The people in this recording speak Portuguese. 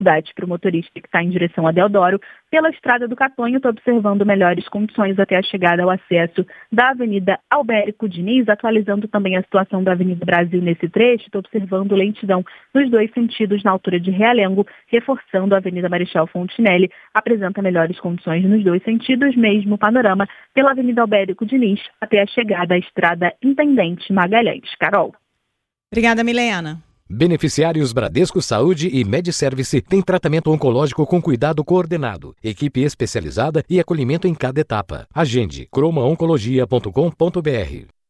dificuldade para o motorista que está em direção a Deodoro. Pela Estrada do Catonho, estou observando melhores condições até a chegada ao acesso da Avenida Albérico Diniz, atualizando também a situação da Avenida Brasil nesse trecho. Estou observando lentidão nos dois sentidos na altura de Realengo, reforçando a Avenida Marechal Fontinelli, apresenta melhores condições nos dois sentidos, mesmo panorama pela Avenida Albérico Diniz até a chegada à Estrada Intendente Magalhães. Carol. Obrigada, Milena. Beneficiários Bradesco Saúde e MediService têm tratamento oncológico com cuidado coordenado, equipe especializada e acolhimento em cada etapa. Agende cromaoncologia.com.br.